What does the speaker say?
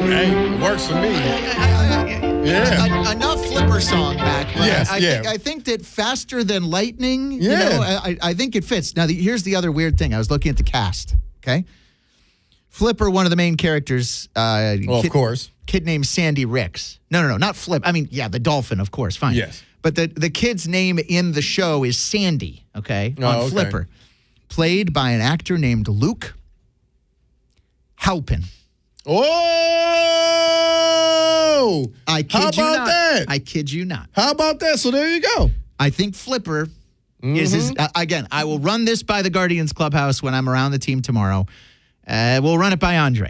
Hey, it works for me. Yeah. Enough Flipper song back. But Yes, I think that Faster Than Lightning, Yeah. I think it fits. Now, here's the other weird thing. I was looking at the cast, okay? Flipper, one of the main characters. Of course. Kid named Sandy Ricks. No, not Flip. I mean, yeah, the dolphin, of course, fine. Yes. But the kid's name in the show is Sandy, okay, on okay. Flipper. Played by an actor named Luke Halpin. Oh! I kid How you about not. that? I kid you not. How about that? So there you go. I think Flipper is his. Again, I will run this by the Guardians Clubhouse when I'm around the team tomorrow. We'll run it by Andre.